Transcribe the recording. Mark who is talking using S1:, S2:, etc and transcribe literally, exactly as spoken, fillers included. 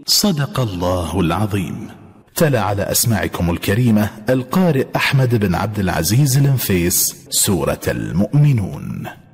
S1: صدق الله العظيم. تلا على أسماعكم الكريمة القارئ أحمد بن عبد العزيز الأنفيس سورة المؤمنون.